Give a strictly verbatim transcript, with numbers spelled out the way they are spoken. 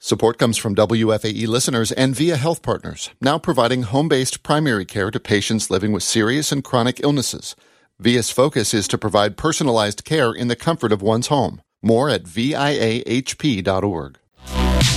Support comes from W F A E listeners and Via Health Partners, now providing home-based primary care to patients living with serious and chronic illnesses. Via's focus is to provide personalized care in the comfort of one's home. More at V I A H P dot org.